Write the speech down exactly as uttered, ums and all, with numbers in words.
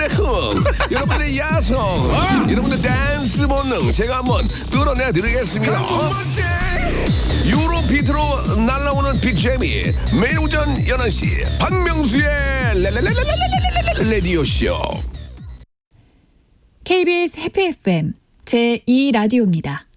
여러분들의 흥, 여러분들의 야성, 아! 여러분들 댄스 본능 제가 한번 끌어내 드리겠습니다. 유로 비트로 날라오는 빅재미 매일 오전 열한 시 박명수의 라디오쇼. 케이비에스 해피 에프엠 제이 라디오입니다.